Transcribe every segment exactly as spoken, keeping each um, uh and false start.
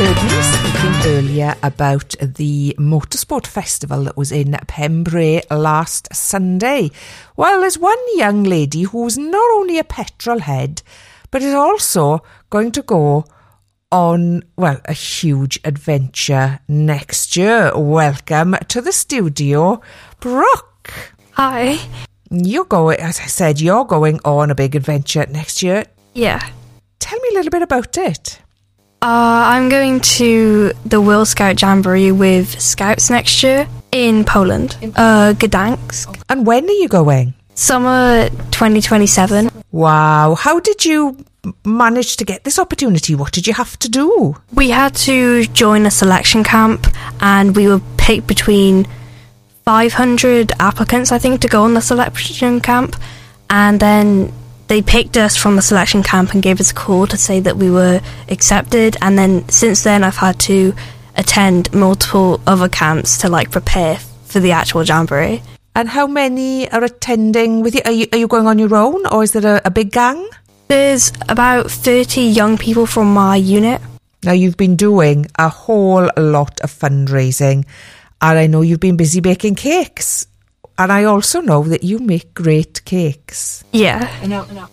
heard me speaking earlier about the motorsport festival that was in Pembrey last Sunday. Well, there's one young lady who's not only a petrol head, but is also going to go on, well, a huge adventure next year. Welcome to the studio, Brooke. Hi. You're going, as I said, you're going on a big adventure next year. Yeah. Tell me a little bit about it. Uh, I'm going to the World Scout Jamboree with Scouts next year in Poland, uh, Gdansk. And when are you going? Summer twenty twenty-seven. Wow. How did you manage to get this opportunity? What did you have to do? We had to join a selection camp and we were picked between five hundred applicants, I think, to go on the selection camp. And then they picked us from the selection camp and gave us a call to say that we were accepted. And then since then, I've had to attend multiple other camps to like prepare for the actual jamboree. And how many are attending with you? Are you, are you going on your own, or is there a, a big gang? There's about thirty young people from my unit. Now, you've been doing a whole lot of fundraising, and I know you've been busy baking cakes. And I also know that you make great cakes. Yeah. I know, I know.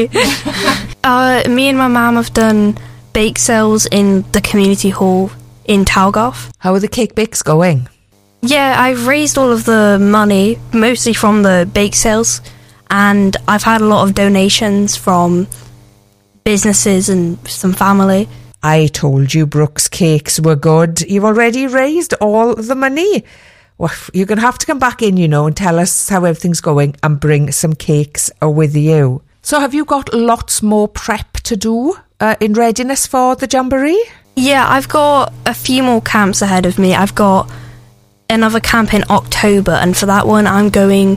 yeah. uh, me and my mum have done bake sales in the community hall in Talgoff. How are the cake bakes going? Yeah, I've raised all of the money, mostly from the bake sales, and I've had a lot of donations from businesses and some family. I told you Brooke's cakes were good. You've already raised all the money. Well, you're going to have to come back in, you know, and tell us how everything's going and bring some cakes with you. So have you got lots more prep to do uh, in readiness for the jamboree? Yeah, I've got a few more camps ahead of me. I've got another camp in October, and for that one I'm going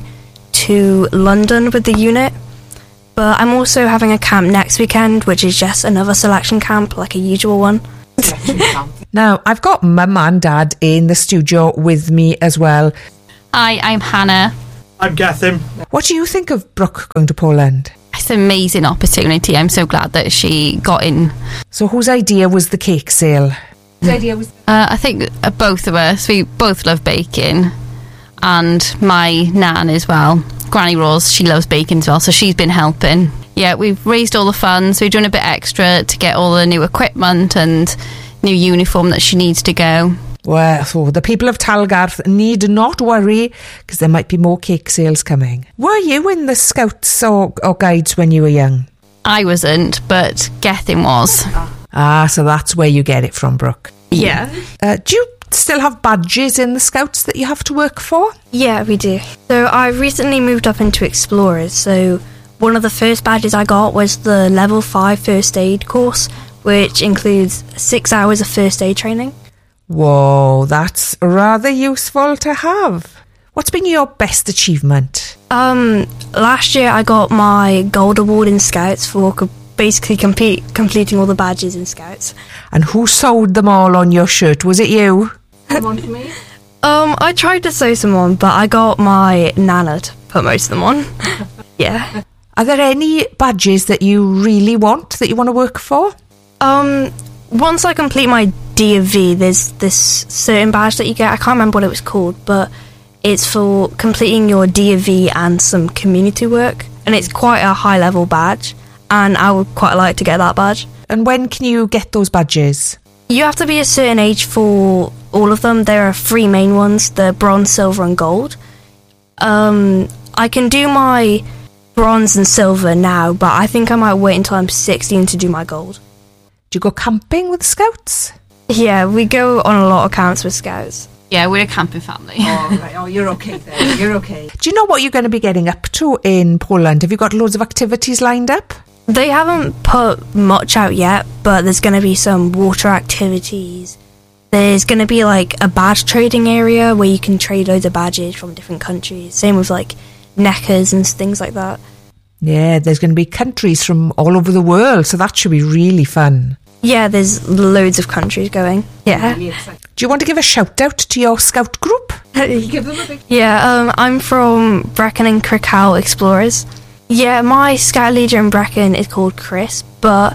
to London with the unit. But I'm also having a camp next weekend, which is just another selection camp, like a usual one. Now, I've got mum and dad in the studio with me as well. Hi, I'm Hannah. I'm Gethin. What do you think of Brooke going to Poland? It's an amazing opportunity. I'm so glad that she got in. So whose idea was the cake sale? Whose idea was? Uh, I think uh, both of us. We both love baking. And my nan as well. Granny Rose, she loves baking as well, so she's been helping. Yeah, we've raised all the funds. We're doing a bit extra to get all the new equipment and new uniform that she needs to go. Well, so the people of Talgarth need not worry, because there might be more cake sales coming. Were you in the Scouts or, or Guides when you were young? I wasn't, but Gethin was. Ah, so that's where you get it from, Brooke. Yeah. Uh, do you still have badges in the Scouts that you have to work for? Yeah, we do. So I recently moved up into Explorers, so one of the first badges I got was the level five first aid course, which includes six hours of first aid training. Whoa, that's rather useful to have. What's been your best achievement? Um, last year I got my gold award in Scouts for co- basically complete, completing all the badges in Scouts. And who sewed them all on your shirt? Was it you? One for me. Um, I tried to sew some on, but I got my nana to put most of them on. Yeah. Are there any badges that you really want, that you want to work for? Um, once I complete my D of V, there's this certain badge that you get. I can't remember what it was called, but it's for completing your D of V and some community work, and it's quite a high level badge, and I would quite like to get that badge. And when can you get those badges? You have to be a certain age for all of them. There are three main ones: the bronze, silver, and gold. Um, I can do my bronze and silver now, but I think I might wait until I'm sixteen to do my gold. Do you go camping with Scouts? Yeah, we go on a lot of camps with Scouts. Yeah, we're a camping family. Oh, right. Oh, you're okay then. You're okay. Do you know what you're going to be getting up to in Poland? Have you got loads of activities lined up? They haven't put much out yet, but there's going to be some water activities. There's going to be like a badge trading area where you can trade loads of badges from different countries. Same with like neckers and things like that. Yeah, there's going to be countries from all over the world, so that should be really fun. Yeah, there's loads of countries going. Yeah. Really excited. Do you want to give a shout out to your Scout group? Give them a big... Yeah, um, I'm from Brecon and Crickhow Explorers. Yeah, my scout leader in Brecon is called Chris, but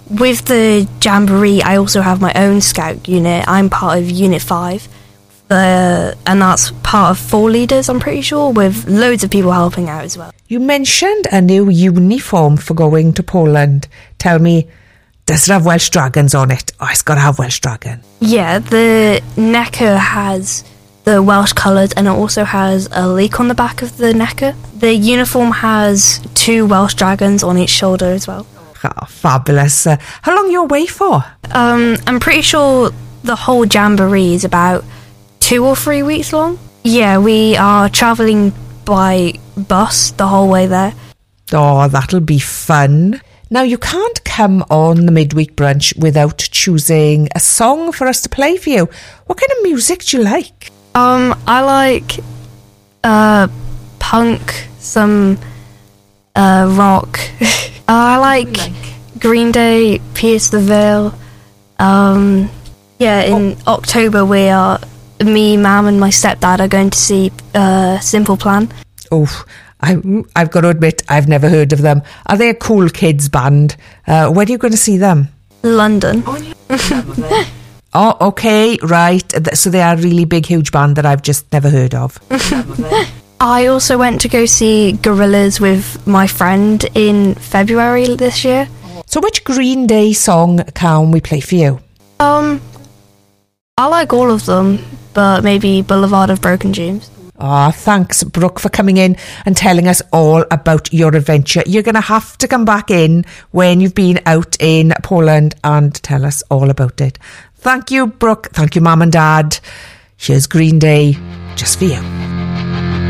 with the Jamboree, I also have my own scout unit. I'm part of Unit five. Uh, and that's part of four leaders, I'm pretty sure, with loads of people helping out as well. You mentioned a new uniform for going to Poland. Tell me, does it have Welsh dragons on it? Oh, it's got to have Welsh dragon. Yeah, the necker has the Welsh colours, and it also has a leek on the back of the necker. The uniform has two Welsh dragons on each shoulder as well. Oh, fabulous. Uh, how long are you away for? Um, I'm pretty sure the whole Jamboree is about two or three weeks long. Yeah, we are travelling by bus the whole way there. Oh, that'll be fun. Now, you can't come on the midweek brunch without choosing a song for us to play for you. What kind of music do you like? Um, I like uh, punk, some uh, rock. I like, like Green Day, Pierce the Veil. Um, yeah, in oh. October we are... Me, Mum and my stepdad are going to see uh, Simple Plan. Oh, I, I've got to admit, I've never heard of them. Are they a cool kids band? Uh, when are you going to see them? London. Oh, okay, right. So they are a really big, huge band that I've just never heard of. I also went to go see Gorillaz with my friend in February this year. So which Green Day song can we play for you? Um, I like all of them, but maybe Boulevard of Broken Dreams. Ah, oh, thanks, Brooke, for coming in and telling us all about your adventure. You're going to have to come back in when you've been out in Poland and tell us all about it. Thank you, Brooke. Thank you, Mum and Dad. Here's Green Day, just for you.